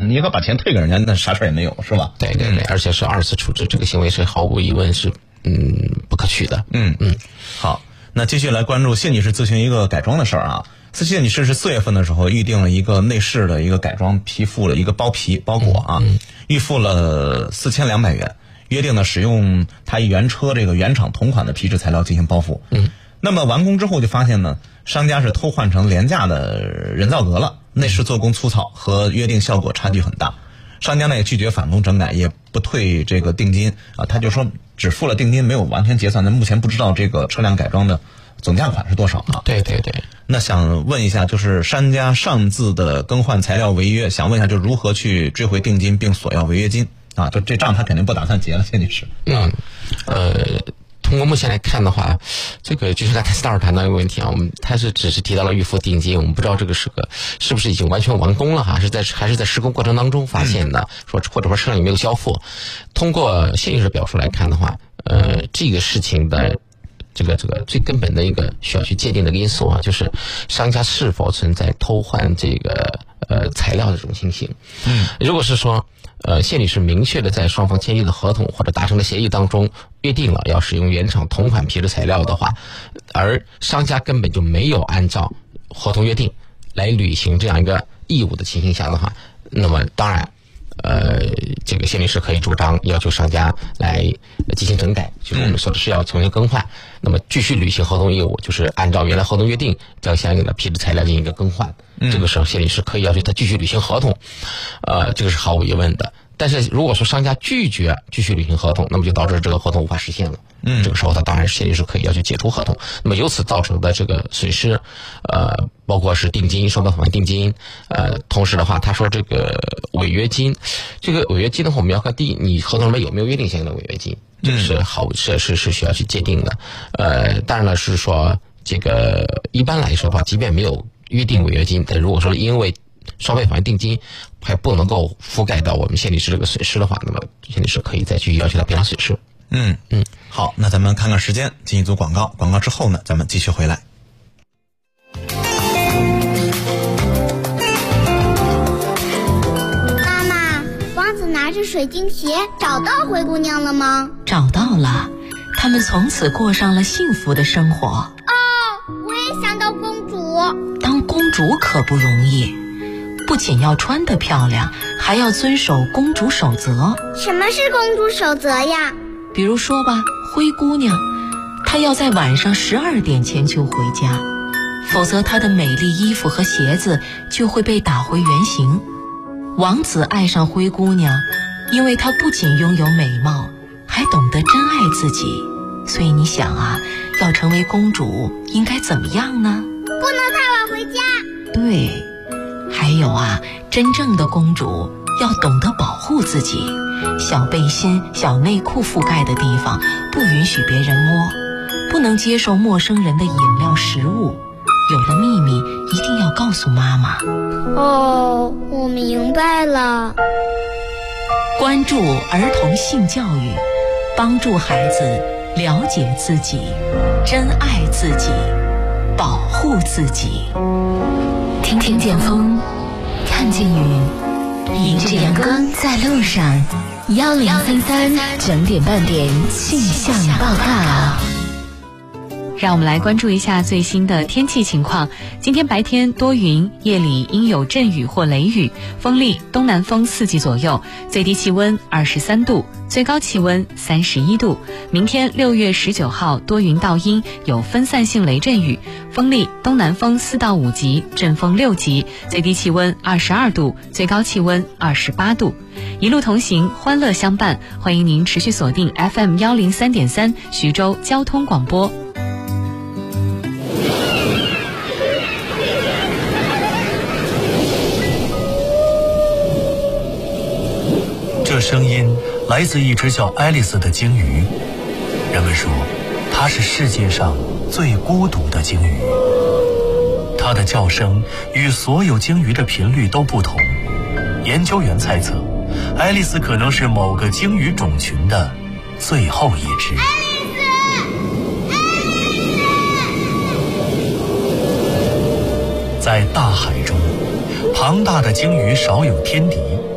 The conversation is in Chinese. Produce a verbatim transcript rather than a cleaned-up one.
你可把钱退给人家，那啥事也没有，是吧？ 对对对，而且是二次处置，这个行为是毫无疑问是嗯不可取的。 嗯嗯，好，那继续来关注谢女士咨询一个改装的事儿啊。谢女士是四月份的时候预定了一个内饰的一个改装皮肤的一个包皮包裹啊， 嗯嗯、 预付了四千两百元，约定呢使用她原车这个原厂同款的皮质材料进行包覆。 嗯， 那么完工之后就发现呢，商家是偷换成廉价的人造革了，内饰做工粗糙，和约定效果差距很大。商家呢也拒绝返工整改，也不退这个定金啊，他就说只付了定金，没有完全结算。那目前不知道这个车辆改装的总价款是多少啊？ 对对对。 那想问一下，就是商家擅自的更换材料违约，想问一下，就如何去追回定金并索要违约金啊？就这账他肯定不打算结了，谢女士。 嗯，呃。通过目前来看的话，这个就是刚才斯道谈到一个问题啊，我们他是只是提到了预付定金，我们不知道这个是个是不是已经完全完工了哈，是在还是在施工过程当中发现的，说或者说车辆有没有交付。通过谢女士表述来看的话，呃，这个事情的这个这个最根本的一个需要去界定的一个因素啊，就是商家是否存在偷换这个呃材料的这种情形。 嗯， 如果是说呃谢女士明确的在双方签订的合同或者达成的协议当中约定了要使用原厂同款皮质材料的话，而商家根本就没有按照合同约定来履行这样一个义务的情形下的话，那么当然呃，这个谢女士可以主张要求商家来进行整改，就是我们说的是要重新更换，嗯、那么继续履行合同义务，就是按照原来合同约定将相应的皮质材料进行一个更换。嗯、这个时候谢女士可以要求他继续履行合同，呃，这个是毫无疑问的。但是如果说商家拒绝继续履行合同，那么就导致这个合同无法实现了。嗯，这个时候他当然谢女士可以要求解除合同。那么由此造成的这个损失，呃，包括是定金、收到返还定金，呃，同时的话，他说这个违约金，这个违约金的话，我们要看第一，你合同里面有没有约定相应的违约金，这个是好是是是需要去界定的。呃，当然了，是说这个一般来说的话，即便没有约定违约金，但如果说因为双倍返还定金还不能够覆盖到我们谢女士这个损失的话，那么谢女士可以再去要求他赔偿损失。 嗯嗯，好，那咱们看看时间，进一组广告，广告之后呢，咱们继续回来。 妈妈，王子拿着水晶鞋找到灰姑娘了吗？ 找到了，他们从此过上了幸福的生活。 哦，我也想当公主。 当公主可不容易。不仅要穿得漂亮，还要遵守公主守则。 什么是公主守则呀？ 比如说吧，灰姑娘，她要在晚上十二点前就回家，否则她的美丽衣服和鞋子就会被打回原形。王子爱上灰姑娘，因为她不仅拥有美貌，还懂得珍爱自己。所以你想啊，要成为公主应该怎么样呢？ 不能太晚回家。 对。还有啊，真正的公主要懂得保护自己，小背心、小内裤覆盖的地方不允许别人摸，不能接受陌生人的饮料、食物。有了秘密一定要告诉妈妈。 哦，我明白了。 关注儿童性教育，帮助孩子了解自己，珍爱自己，保护自己。 听听见风，看见雨，迎着阳光在路上。幺零三三整点半点气象报告。 让我们来关注一下最新的天气情况。今天白天多云，夜里应有阵雨或雷雨，风力东南风四级左右，最低气温二十三度，最高气温三十一度。明天六月十九号多云到阴，有分散性雷阵雨，风力东南风四到五级，阵风六级，最低气温二十二度，最高气温二十八度。一路同行，欢乐相伴，欢迎您持续锁定 F M 幺零三点三徐州交通广播。 这声音来自一只叫爱丽丝的鲸鱼，人们说它是世界上最孤独的鲸鱼。它的叫声与所有鲸鱼的频率都不同，研究员猜测爱丽丝可能是某个鲸鱼种群的最后一只。 爱丽丝，爱丽丝。在大海中，庞大的鲸鱼少有天敌，